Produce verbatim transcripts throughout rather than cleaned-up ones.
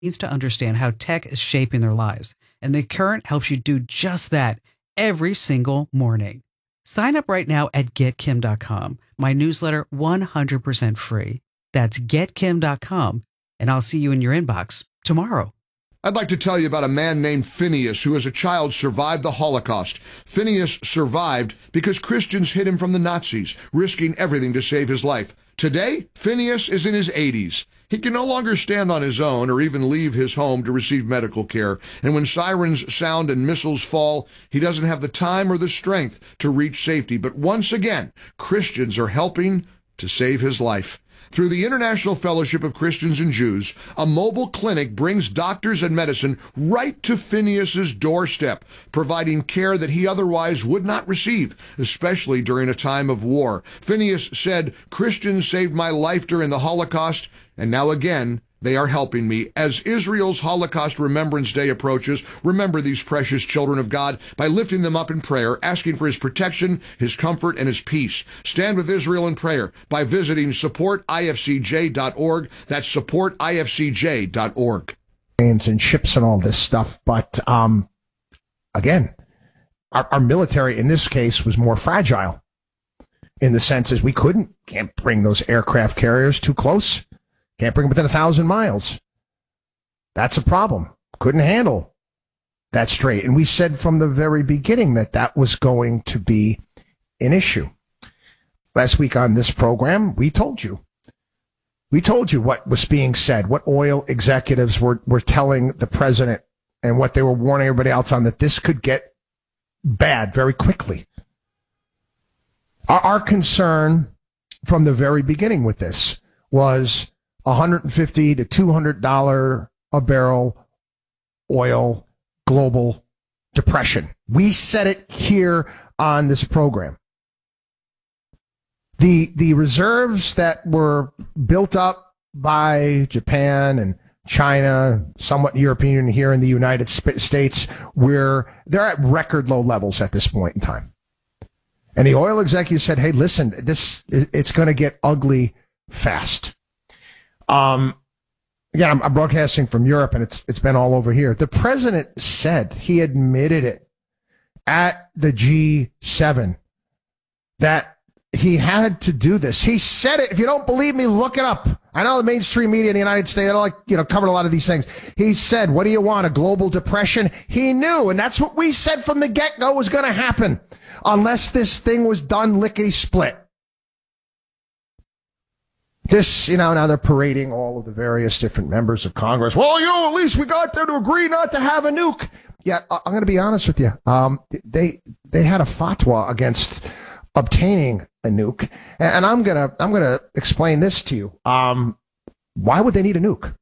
needs to understand how tech is shaping their lives, and The Current helps you do just that every single morning. Sign up right now at get kim dot com. My newsletter one hundred percent free. That's get kim dot com, and I'll see you in your inbox tomorrow. I'd like to tell you about a man named Phineas who as a child survived the Holocaust. Phineas survived because Christians hid him from the Nazis, risking everything to save his life. Today, Phineas is in his eighties. He can no longer stand on his own or even leave his home to receive medical care. And when sirens sound and missiles fall, he doesn't have the time or the strength to reach safety. But once again, Christians are helping to save his life. Through the International Fellowship of Christians and Jews, a mobile clinic brings doctors and medicine right to Phineas's doorstep, providing care that he otherwise would not receive, especially during a time of war. Phineas said, "Christians saved my life during the Holocaust, and now again, they are helping me." As Israel's Holocaust Remembrance Day approaches, remember these precious children of God by lifting them up in prayer, asking for his protection, his comfort, and his peace. Stand with Israel in prayer by visiting support I F C J dot org. That's support I F C J dot org. And ships and all this stuff. But um, again, our, our military in this case was more fragile in the sense as we couldn't, can't bring those aircraft carriers too close. Can't bring them within a thousand miles. That's a problem. Couldn't handle that straight. And we said from the very beginning that that was going to be an issue. Last week on this program, we told you. We told you what was being said, what oil executives were, were telling the president and what they were warning everybody else on, that this could get bad very quickly. Our, our concern from the very beginning with this was one hundred fifty to two hundred dollars a barrel oil global depression. We said it here on this program. The, the reserves that were built up by Japan and China, somewhat European here in the United States, where they're at record low levels at this point in time. And the oil executive said, hey, listen, this, it's going to get ugly fast. Um, again, I'm, I'm broadcasting from Europe, and it's it's been all over here. The president said, he admitted it at the G seven, that he had to do this. He said it. If you don't believe me, look it up. I know the mainstream media in the United States, they don't like, you know, covered a lot of these things. He said, what do you want, a global depression? He knew, and that's what we said from the get-go was going to happen, unless this thing was done lickety-split. This, you know, now they're parading all of the various different members of Congress. Well, you know, at least we got them to agree not to have a nuke. Yeah, I'm going to be honest with you. Um, they they had a fatwa against obtaining a nuke, and I'm gonna I'm gonna explain this to you. Um, why would they need a nuke?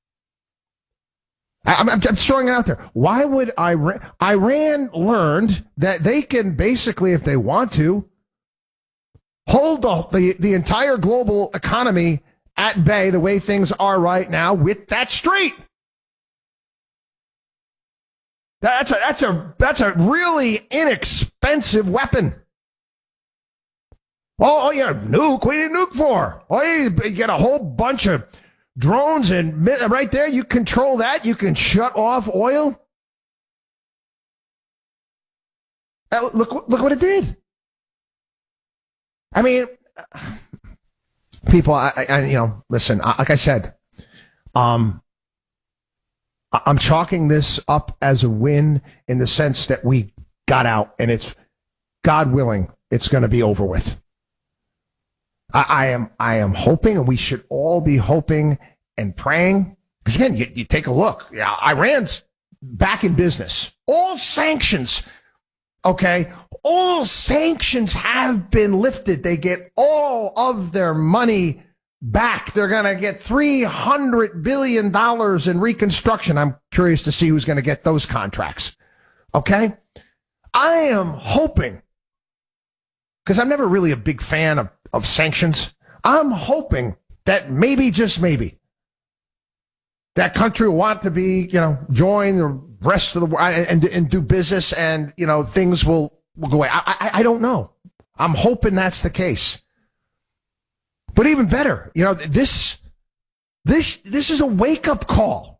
I'm, I'm, I'm throwing it out there. Why would Iran? Iran learned that they can basically, if they want to, hold the, the, the entire global economy at bay the way things are right now with that strait. That's a, that's a, that's a really inexpensive weapon. Oh, oh yeah, nuke. What do you need a nuke for? Oh, you get a whole bunch of drones and right there, you control that. You can shut off oil. Uh, look, look what it did. I mean, people, I, I you know, listen, I, like I said, um, I'm chalking this up as a win in the sense that we got out, and it's, God willing, it's going to be over with. I, I am, I am hoping, and we should all be hoping and praying. Because again, you, you take a look. Yeah, Iran's back in business. All sanctions, okay, all sanctions have been lifted. They get all of their money back. They're going to get three hundred billion dollars in reconstruction. I'm curious to see who's going to get those contracts. Okay? I am hoping, because I'm never really a big fan of, of sanctions, I'm hoping that maybe, just maybe, that country will want to be, you know, join the rest of the world and, and, and do business, and, you know, things will, will go away. I, I, I don't know. I'm hoping that's the case. But even better, you know, this, this, this is a wake-up call.